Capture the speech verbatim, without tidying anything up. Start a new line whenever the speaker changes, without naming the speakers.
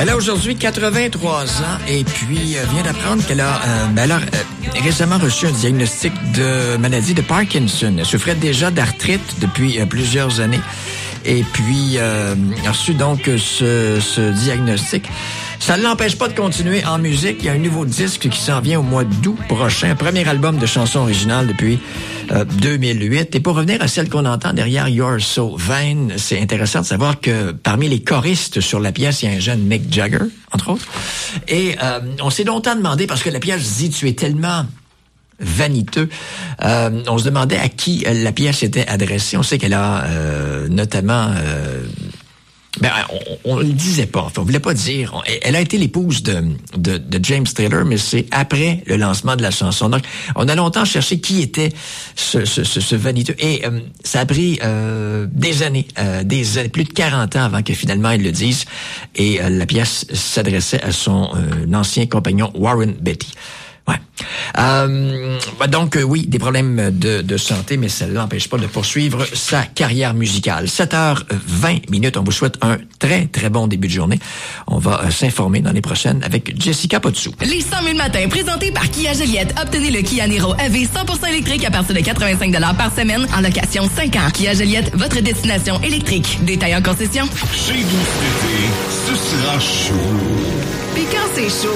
Elle a aujourd'hui quatre-vingt-trois ans et puis euh, vient d'apprendre qu'elle a, euh, ben, elle a euh, récemment reçu un diagnostic de maladie de Parkinson. Elle souffrait déjà d'arthrite depuis euh, plusieurs années et puis euh, a reçu donc ce, ce diagnostic. Ça ne l'empêche pas de continuer en musique. Il y a un nouveau disque qui s'en vient au mois d'août prochain. Un premier album de chansons originales depuis euh, deux mille huit. Et pour revenir à celle qu'on entend derrière You're So Vain, c'est intéressant de savoir que parmi les choristes sur la pièce, il y a un jeune Mick Jagger, entre autres. Et euh, on s'est longtemps demandé, parce que la pièce dit « Tu es tellement... » vaniteux. Euh, on se demandait à qui la pièce était adressée. On sait qu'elle a euh, notamment... Euh, ben, on, on le disait pas. Enfin, on voulait pas dire. On, elle a été l'épouse de, de, de James Taylor, mais c'est après le lancement de la chanson. Donc, on a longtemps cherché qui était ce, ce, ce, ce vaniteux. Et euh, ça a pris euh, des années, euh, des années, plus de quarante ans avant que finalement ils le disent. Et euh, la pièce s'adressait à son euh, ancien compagnon Warren Beatty. Ouais. Euh, donc, euh, oui, des problèmes de, de santé, mais ça ne l'empêche pas de poursuivre sa carrière musicale. sept heures vingt minutes. On vous souhaite un très, très bon début de journée. On va euh, s'informer dans les prochaines avec Jessica Potsou.
Les cent mille matins, présentés par Kia Joliette. Obtenez le Kia Niro E V cent pour cent électrique à partir de quatre-vingt-cinq dollars par semaine en location cinq ans. Kia Joliette, votre destination électrique. Détail en concession.
Chez nous cet été, ce sera chaud.
Puis quand c'est chaud,